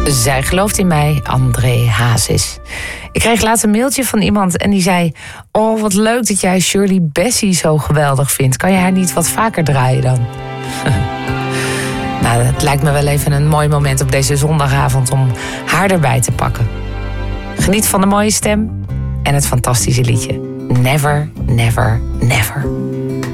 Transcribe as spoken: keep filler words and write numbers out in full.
Zij gelooft in mij, André Hazes. Ik kreeg laatst een mailtje van iemand en die zei... Oh, wat leuk dat jij Shirley Bassey zo geweldig vindt. Kan je haar niet wat vaker draaien dan? Nou, het lijkt me wel even een mooi moment op deze zondagavond... om haar erbij te pakken. Geniet van de mooie stem en het fantastische liedje. Never, never, never.